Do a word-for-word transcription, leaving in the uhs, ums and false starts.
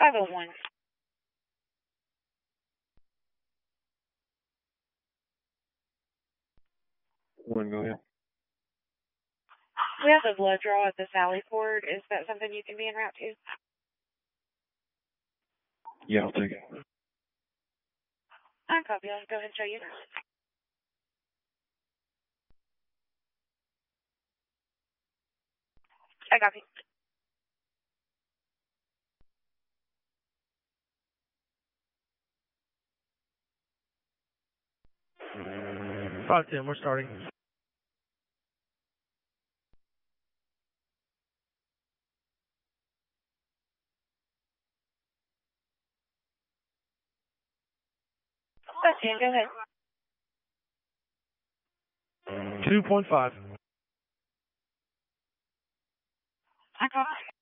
five oh one. One, go ahead. We have a blood draw at the Sally Port. Is that something you can be en route to? Yeah, I'll take it. I copy. I'll go ahead and show you. I copy. five ten, we're starting. five ten, go ahead. two point five. I copy.